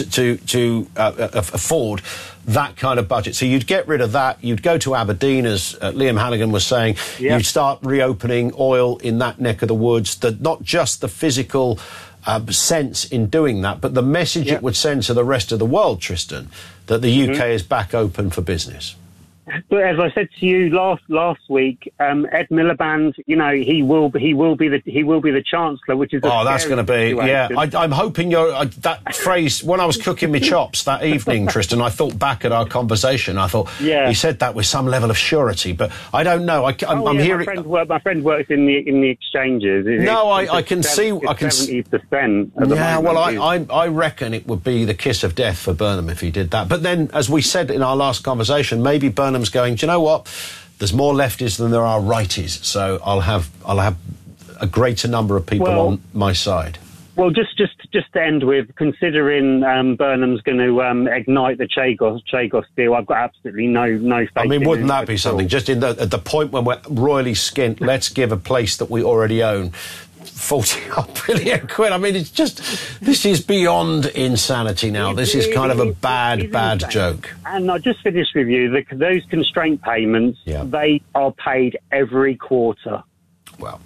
Speaker 1: afford that kind of budget. So you'd get rid of that. You'd go to Aberdeen, as Liam Halligan was saying. Yep. You'd start reopening oil in that neck of the woods. Not just the physical sense in doing that, but the message it would send to the rest of the world, Tristan, that the UK is back open for business.
Speaker 13: But as I said to you last week, Ed Miliband, he will be the Chancellor, which is
Speaker 1: that's going to be I'm hoping that phrase. When I was cooking my chops that evening, Tristan, I thought back at our conversation. I thought he said that with some level of surety, but I don't know. I'm hearing.
Speaker 13: My friend works in the exchanges.
Speaker 1: I can see.
Speaker 13: 70%.
Speaker 1: Yeah, well, I reckon it would be the kiss of death for Burnham if he did that. But then, as we said in our last conversation, maybe Burnham's going, do you know what? There's more lefties than there are righties, so I'll have a greater number of people on my side.
Speaker 13: Well, just to end with, considering Burnham's going to ignite the Chagos deal, I've got absolutely no faith.
Speaker 1: I mean, wouldn't that be something? Just at the point when we're royally skint, let's give a place that we already own 40 billion quid. I mean, this is beyond insanity now. This is kind of a bad joke.
Speaker 13: And I'll just finish with you. Those constraint payments, they are paid every quarter.
Speaker 1: Well.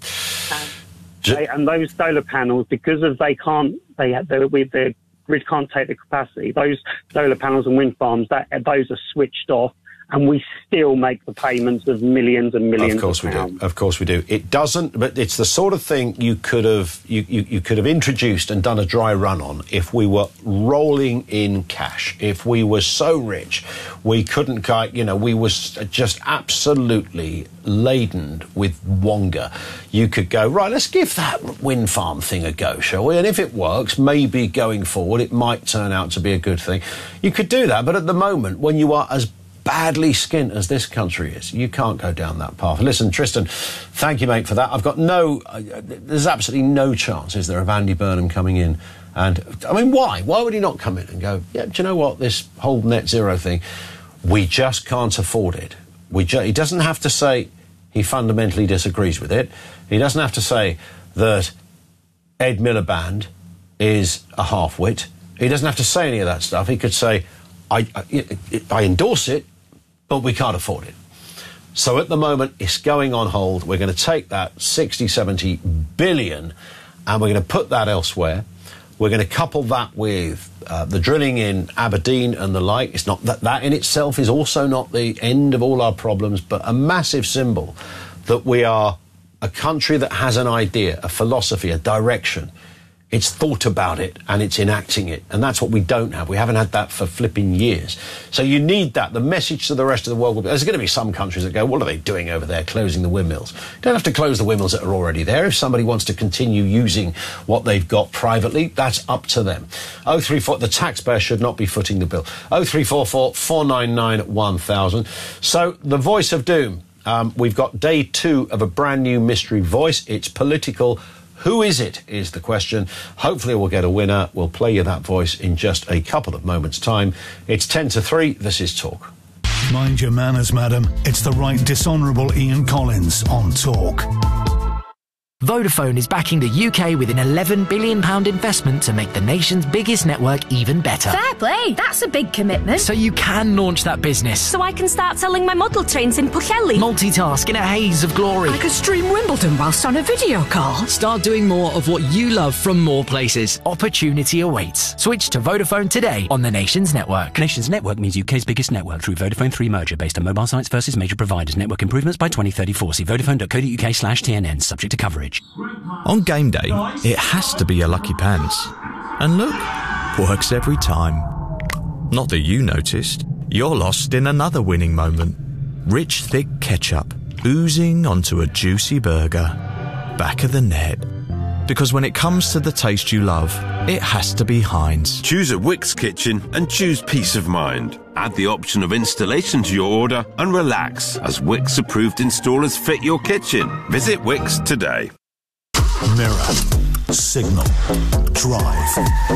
Speaker 13: And those solar panels, because of the grid can't take the capacity, those solar panels and wind farms, those are switched off. And we still make the payments of millions and millions.
Speaker 1: Of course we do. Of course we do. It doesn't, but it's the sort of thing you could have introduced and done a dry run on if we were rolling in cash. If we were so rich, we couldn't, we was just absolutely laden with wonga. You could go, right, let's give that wind farm thing a go, shall we? And if it works, maybe going forward, it might turn out to be a good thing. You could do that, but at the moment, when you are as badly skint as this country is, you can't go down that path. Listen, Tristan, thank you, mate, for that. I've got there's absolutely no chance, is there, of Andy Burnham coming in. And, I mean, why? Why would he not come in and go, do you know what, this whole net zero thing, we just can't afford it. He doesn't have to say he fundamentally disagrees with it. He doesn't have to say that Ed Miliband is a half-wit. He doesn't have to say any of that stuff. He could say, I endorse it, but we can't afford it. So at the moment, it's going on hold. We're going to take that 60, 70 billion and we're going to put that elsewhere. We're going to couple that with the drilling in Aberdeen and the like. It's not that in itself is also not the end of all our problems, but a massive symbol that we are a country that has an idea, a philosophy, a direction. It's thought about it and it's enacting it. And that's what we don't have. We haven't had that for flipping years. So you need that. The message to the rest of the world will be, there's going to be some countries that go, what are they doing over there, closing the windmills? You don't have to close the windmills that are already there. If somebody wants to continue using what they've got privately, that's up to them. 034, the taxpayer should not be footing the bill. 0344 499 1000. So the voice of doom. We've got day 2 of a brand new mystery voice. It's political. Who is it, is the question. Hopefully we'll get a winner. We'll play you that voice in just a couple of moments' time. It's 10 to 3. This is Talk.
Speaker 3: Mind your manners, madam. It's the right dishonourable Ian Collins on Talk.
Speaker 14: Vodafone is backing the UK with an £11 billion investment to make the nation's biggest network even better.
Speaker 15: Fair play, that's a big commitment.
Speaker 14: So you can launch that business.
Speaker 15: So I can start selling my model trains in Pwllheli.
Speaker 14: Multitask in a haze of glory.
Speaker 15: I could stream Wimbledon whilst on a video call.
Speaker 14: Start doing more of what you love from more places. Opportunity awaits. Switch to Vodafone today on the nation's network.
Speaker 16: Nation's network means UK's biggest network through Vodafone 3 merger based on mobile sites versus major providers. Network improvements by 2034. See vodafone.co.uk/TNN. Subject to coverage.
Speaker 10: On game day, it has to be a lucky pants. And look, works every time. Not that you noticed, you're lost in another winning moment. Rich, thick ketchup oozing onto a juicy burger. Back of the net. Because when it comes to the taste you love, it has to be Heinz.
Speaker 17: Choose a Wickes kitchen and choose peace of mind. Add the option of installation to your order and relax as Wickes approved installers fit your kitchen. Visit Wickes today.
Speaker 3: Mirror, Signal, Drive,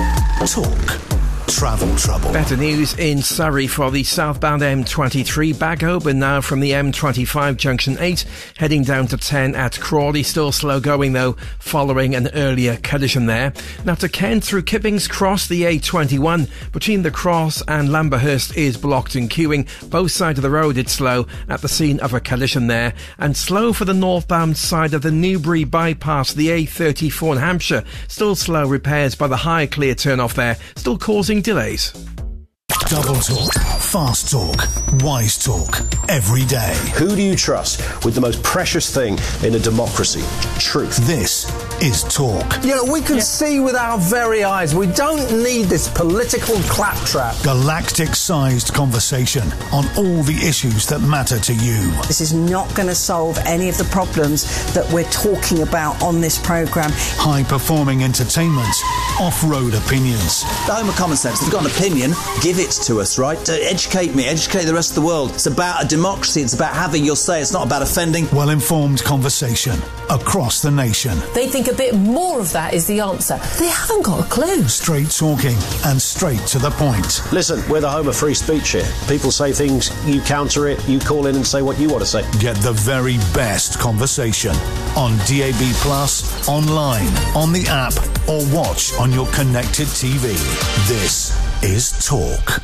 Speaker 3: Talk, Travel Trouble.
Speaker 7: Better news in Surrey for the southbound M23, back open now from the M25 junction 8, heading down to 10 at Crawley. Still slow going though, following an earlier collision there. Now to Kent through Kippings Cross, the A21 between the Cross and Lamberhurst is blocked and queuing. Both sides of the road it's slow at the scene of a collision there, and slow for the northbound side of the Newbury bypass, the A34 in Hampshire. Still slow, repairs by the High Clear turn off there, still causing delays.
Speaker 3: Double talk, fast talk, wise talk, every day.
Speaker 1: Who do you trust with the most precious thing in a democracy? Truth.
Speaker 3: This is Talk.
Speaker 18: You know, we can see with our very eyes. We don't need this political claptrap.
Speaker 3: Galactic-sized conversation on all the issues that matter to you.
Speaker 19: This is not going to solve any of the problems that we're talking about on this programme.
Speaker 3: High-performing entertainment, off-road opinions.
Speaker 20: The home of common sense. If you've got an opinion, give it to us, right? To educate me, educate the rest of the world. It's about a democracy. It's about having your say. It's not about offending.
Speaker 3: Well-informed conversation across the nation.
Speaker 21: They think a bit more of that is the answer. They haven't got a clue.
Speaker 3: Straight talking and straight to the point.
Speaker 1: Listen, we're the home of free speech here. People say things, you counter it, you call in and say what you want to say.
Speaker 3: Get the very best conversation on DAB+, online, on the app, or watch on your connected TV. This is Talk.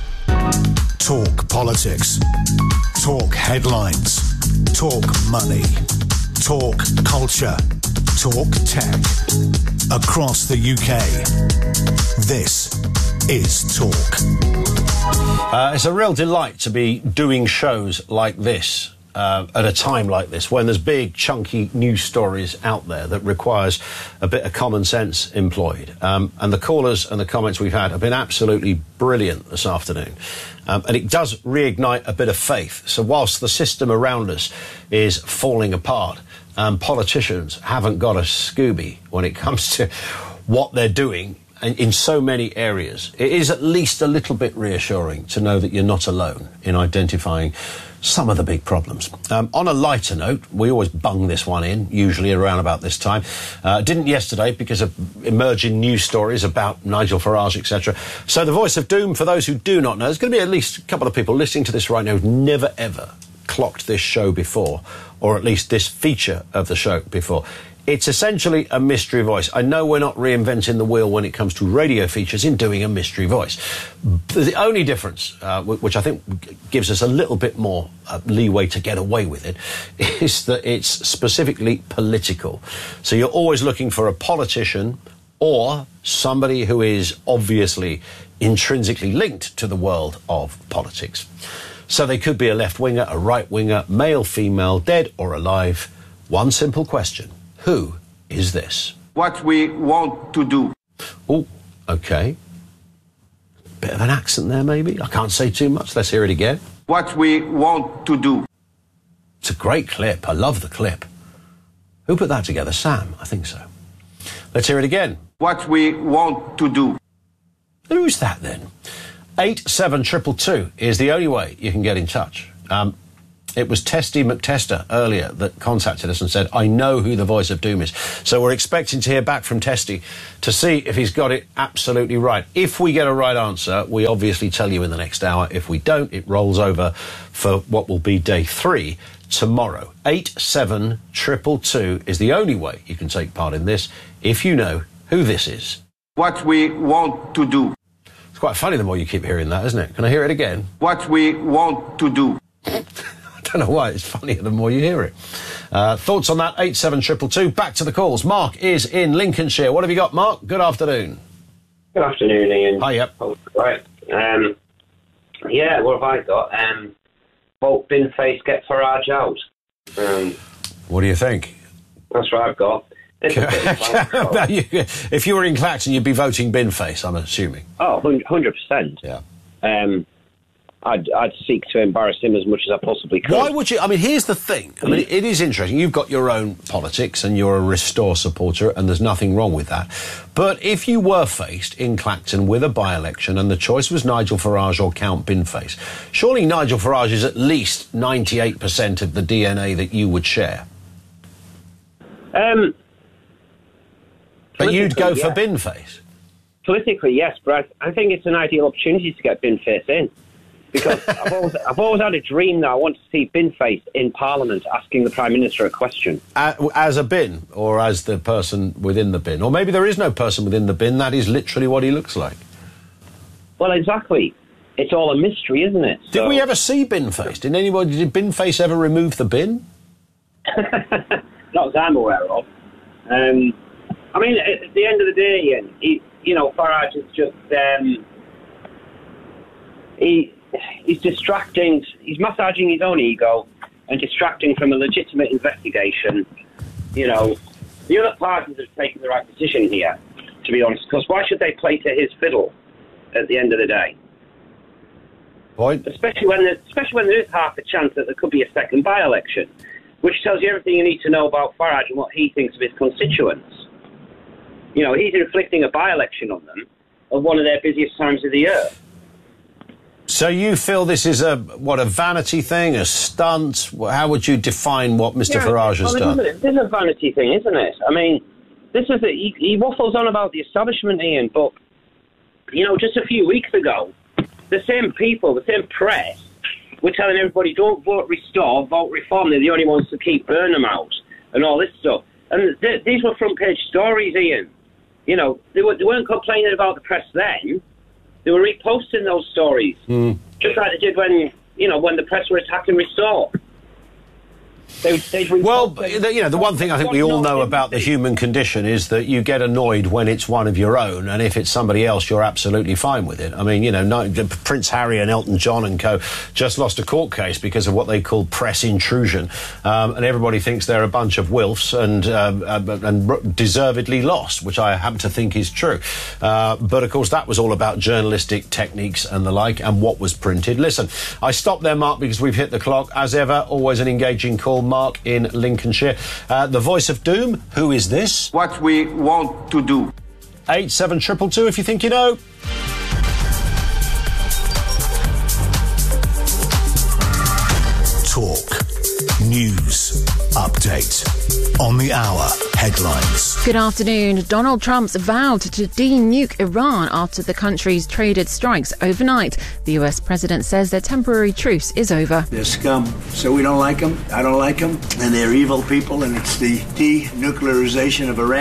Speaker 3: Talk politics. Talk headlines. Talk money. Talk culture. Talk tech. Across the UK. This is Talk.
Speaker 1: It's a real delight to be doing shows like this at a time like this, when there's big, chunky news stories out there that requires a bit of common sense employed. And the callers and the comments we've had have been absolutely brilliant this afternoon. And it does reignite a bit of faith. So whilst the system around us is falling apart, politicians haven't got a Scooby when it comes to what they're doing in so many areas. It is at least a little bit reassuring to know that you're not alone in identifying some of the big problems. On a lighter note, we always bung this one in, usually around about this time. Didn't yesterday because of emerging news stories about Nigel Farage, etc. So the voice of doom, for those who do not know, there's going to be at least a couple of people listening to this right now who've never, ever clocked this show before, or at least this feature of the show before. It's essentially a mystery voice. I know we're not reinventing the wheel when it comes to radio features in doing a mystery voice. The only difference, which I think gives us a little bit more leeway to get away with it, is that it's specifically political. So you're always looking for a politician or somebody who is obviously intrinsically linked to the world of politics. So they could be a left-winger, a right-winger, male, female, dead or alive, One simple question. Who is this?
Speaker 2: What we want to do.
Speaker 1: Oh, OK. Bit of an accent there, maybe. I can't say too much. Let's hear it again.
Speaker 2: What we want to do.
Speaker 1: It's a great clip. I love the clip. Who put that together? Sam? I think so. Let's hear it again.
Speaker 2: What we want to do.
Speaker 1: Who's that then? 87222 is the only way you can get in touch. It was Testy McTester earlier that contacted us and said, I know who the voice of doom is. So we're expecting to hear back from Testy to see if he's got it absolutely right. If we get a right answer, we obviously tell you in the next hour. If we don't, it rolls over for what will be day 3 tomorrow. 87222 is the only way you can take part in this if you know who this is.
Speaker 2: What we want to do.
Speaker 1: It's quite funny the more you keep hearing that, isn't it? Can I hear it again?
Speaker 2: What we want to do.
Speaker 1: I don't know why, it's funnier the more you hear it. Thoughts on that? 87222. Back to the calls. Mark is in Lincolnshire. What have you got, Mark? Good afternoon.
Speaker 22: Good afternoon, Ian.
Speaker 1: Hi, yep.
Speaker 22: Oh, right. Yeah, what have I got? Vote bin face, get Farage out.
Speaker 1: What do you think?
Speaker 22: That's what I've got.
Speaker 1: If you were in Clacton, you'd be voting bin face, I'm assuming.
Speaker 22: Oh, 100%.
Speaker 1: Yeah.
Speaker 22: I'd seek to embarrass him as much as I possibly could.
Speaker 1: Why would you? I mean, here's the thing. I mean, it is interesting. You've got your own politics and you're a Restore supporter, and there's nothing wrong with that. But if you were faced in Clacton with a by-election and the choice was Nigel Farage or Count Binface, surely Nigel Farage is at least 98% of the DNA that you would share. But you'd go for Binface?
Speaker 22: Politically, yes, but I think it's an ideal opportunity to get Binface in. Because I've always had a dream that I want to see Binface in Parliament asking the Prime Minister a question.
Speaker 1: As a bin, or as the person within the bin? Or maybe there is no person within the bin, that is literally what he looks like.
Speaker 22: Well, exactly. It's all a mystery, isn't it?
Speaker 1: Did we ever see Binface? Did Binface ever remove the bin?
Speaker 22: Not that I'm aware of. I mean, at the end of the day, Ian, Farage is just... He's distracting, he's massaging his own ego and distracting from a legitimate investigation. The other parties have taken the right position here, to be honest, because why should they play to his fiddle at the end of the day?
Speaker 1: Point.
Speaker 22: Especially when there is half a chance that there could be a second by-election, which tells you everything you need to know about Farage and what he thinks of his constituents. He's inflicting a by-election on them at one of their busiest times of the year.
Speaker 1: So you feel this is a vanity thing, a stunt? How would you define what Mr. Farage has done?
Speaker 22: This is a vanity thing, isn't it? I mean, he waffles on about the establishment, Ian, but, just a few weeks ago, the same people, the same press, were telling everybody, don't vote Restore, vote Reform. They're the only ones to keep Burnham out and all this stuff. And these were front-page stories, Ian. They weren't complaining about the press then. They were reposting those stories, just like they did when the press were attacking Restore.
Speaker 1: The one thing I think we all know about the human condition is that you get annoyed when it's one of your own, and if it's somebody else, you're absolutely fine with it. I mean, Prince Harry and Elton John and co. just lost a court case because of what they call press intrusion, and everybody thinks they're a bunch of wilfs and deservedly lost, which I happen to think is true. But, of course, that was all about journalistic techniques and the like and what was printed. Listen, I stopped there, Mark, because we've hit the clock. As ever, always an engaging call. Mark in Lincolnshire. The voice of doom, who is this?
Speaker 2: What we want to do.
Speaker 1: 87222 if you think you know.
Speaker 3: Talk. News. Update. On the hour. Headlines.
Speaker 23: Good afternoon. Donald Trump's vowed to de-nuke Iran after the country's traded strikes overnight. The US president says their temporary truce is over.
Speaker 24: They're scum, so we don't like them. I don't like them. And they're evil people, and it's the denuclearization of Iran.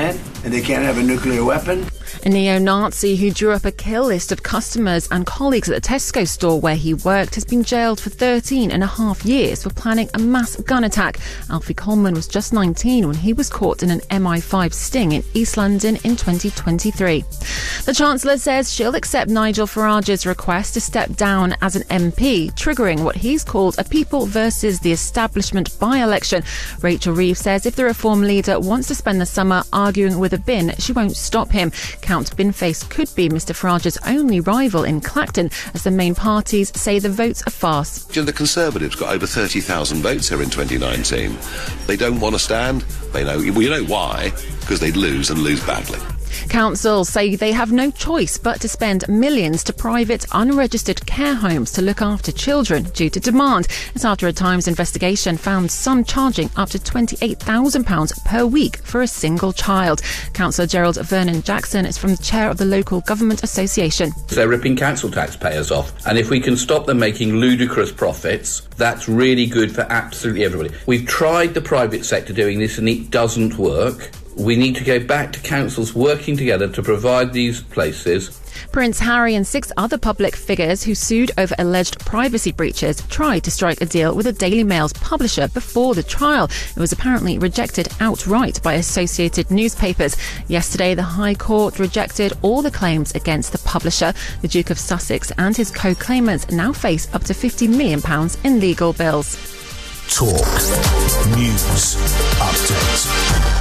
Speaker 4: and they can't have a nuclear weapon.
Speaker 23: A neo-Nazi who drew up a kill list of customers and colleagues at the Tesco store where he worked has been jailed for 13 and a half years for planning a mass gun attack. Alfie Coleman was just 19 when he was caught in an MI5 sting in East London in 2023. The Chancellor says she'll accept Nigel Farage's request to step down as an MP, triggering what he's called a People versus the Establishment by-election. Rachel Reeves says if the Reform leader wants to spend the summer arguing with a bin, she won't stop him. Count Binface could be Mr Farage's only rival in Clacton, as the main parties say the vote's a farce.
Speaker 5: The Conservatives got over 30,000 votes here in 2019. They don't want to stand. We know why, because they'd lose and lose badly.
Speaker 23: Councils say they have no choice but to spend millions to private, unregistered care homes to look after children due to demand. It's after a Times investigation found some charging up to £28,000 per week for a single child. Councillor Gerald Vernon Jackson is from the chair of the Local Government Association.
Speaker 6: They're ripping council taxpayers off, and if we can stop them making ludicrous profits, that's really good for absolutely everybody. We've tried the private sector doing this and it doesn't work. We need to go back to councils working together to provide these places.
Speaker 23: Prince Harry and 6 other public figures who sued over alleged privacy breaches tried to strike a deal with the Daily Mail's publisher before the trial. It was apparently rejected outright by Associated Newspapers. Yesterday, the High Court rejected all the claims against the publisher. The Duke of Sussex and his co-claimants now face up to £50 million in legal bills.
Speaker 3: Talk. News. Update.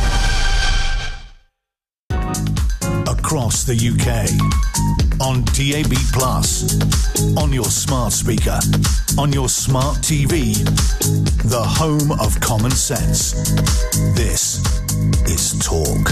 Speaker 3: Across the UK, on DAB+, on your smart speaker, on your smart TV, the home of common sense. This is Talk.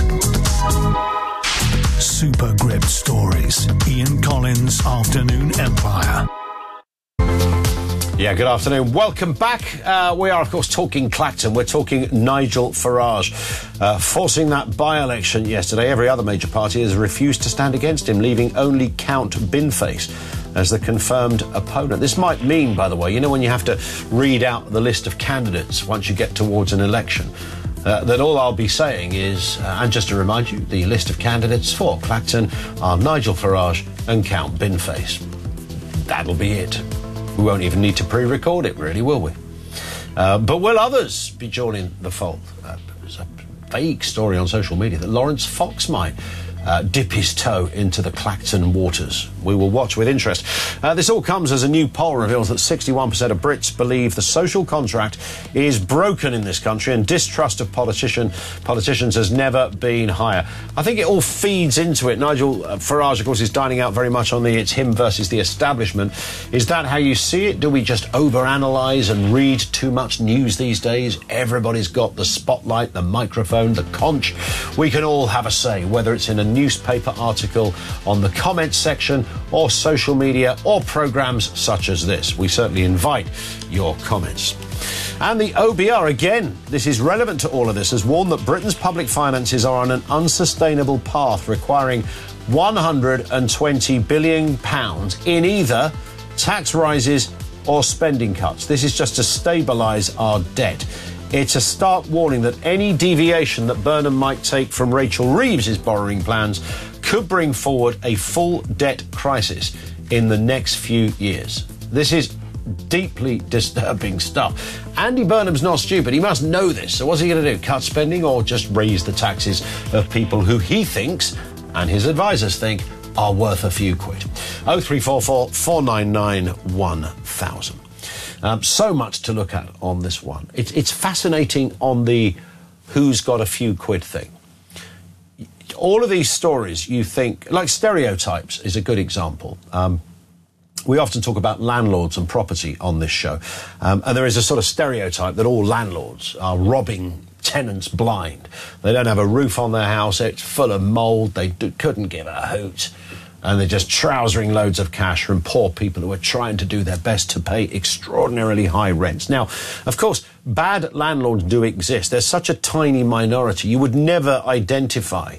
Speaker 3: Super Gripped Stories. Ian Collins, Afternoon Empire.
Speaker 1: Yeah, good afternoon. Welcome back. We are, of course, talking Clacton. We're talking Nigel Farage. Forcing that by-election yesterday, every other major party has refused to stand against him, leaving only Count Binface as the confirmed opponent. This might mean, by the way, when you have to read out the list of candidates once you get towards an election, that all I'll be saying is, and just to remind you, the list of candidates for Clacton are Nigel Farage and Count Binface. That'll be it. We won't even need to pre-record it, really, will we? But will others be joining the fold? There's a vague story on social media that Lawrence Fox might dip his toe into the Clacton waters. We will watch with interest. This all comes as a new poll reveals that 61% of Brits believe the social contract is broken in this country, and distrust of politicians has never been higher. I think it all feeds into it. Nigel Farage, of course, is dining out very much on the it's him versus the establishment. Is that how you see it? Do we just overanalyze and read too much news these days? Everybody's got the spotlight, the microphone, the conch. We can all have a say, whether it's in a newspaper article, on the comments section, or social media, or programmes such as this. We certainly invite your comments. And the OBR, again, this is relevant to all of this, has warned that Britain's public finances are on an unsustainable path, requiring £120 billion in either tax rises or spending cuts. This is just to stabilise our debt. It's a stark warning that any deviation that Burnham might take from Rachel Reeves' borrowing plans could bring forward a full debt crisis in the next few years. This is deeply disturbing stuff. Andy Burnham's not stupid. He must know this. So what's he going to do? Cut spending or just raise the taxes of people who he thinks, and his advisors think, are worth a few quid? 0344 499 1000. So much to look at on this one. It's fascinating on the who's got a few quid thing. All of these stories, you think, like stereotypes is a good example. We often talk about landlords and property on this show. And there is a sort of stereotype that all landlords are robbing tenants blind. They don't have a roof on their house. It's full of mould. They couldn't give a hoot. And they're just trousering loads of cash from poor people who are trying to do their best to pay extraordinarily high rents. Now, of course, bad landlords do exist. There's such a tiny minority. You would never identify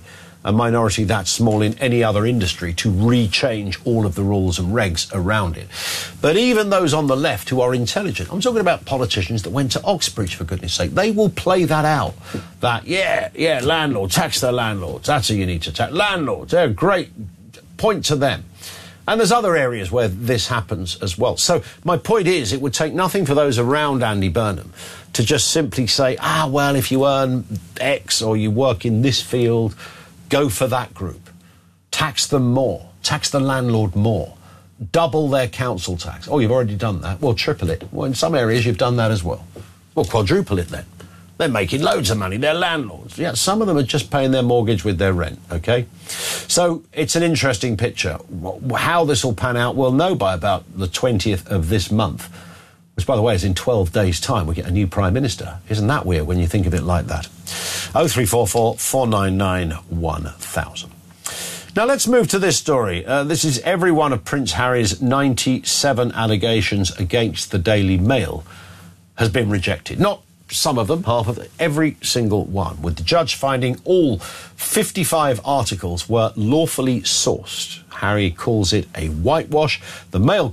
Speaker 1: a minority that small in any other industry to rechange all of the rules and regs around it. But even those on the left who are intelligent, I'm talking about politicians that went to Oxbridge, for goodness sake, they will play that out. That, landlords, tax the landlords. That's who you need to tax. Landlords, they're great. Point to them. And there's other areas where this happens as well. So my point is, it would take nothing for those around Andy Burnham to just simply say, well, if you earn X or you work in this field, go for that group. Tax them more. Tax the landlord more. Double their council tax. Oh, you've already done that. Well, triple it. Well, in some areas, you've done that as well. Well, quadruple it then. They're making loads of money. They're landlords. Yeah, some of them are just paying their mortgage with their rent, OK? So it's an interesting picture. How this will pan out, we'll know by about the 20th of this month, which, by the way, is in 12 days' time. We get a new Prime Minister. Isn't that weird when you think of it like that? 0344 499 1000. Now, let's move to this story. This is every one of Prince Harry's 97 allegations against the Daily Mail has been rejected. Not some of them, half of them, every single one, with the judge finding all 55 articles were lawfully sourced. Harry calls it a whitewash. The Mail